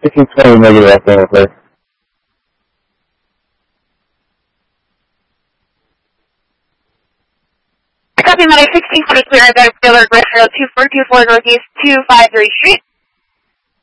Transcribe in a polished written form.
1620 negative October, please. Copy, Medic 1620 clear, I've got a Taylor Griffin 2424 Northeast 253 Street.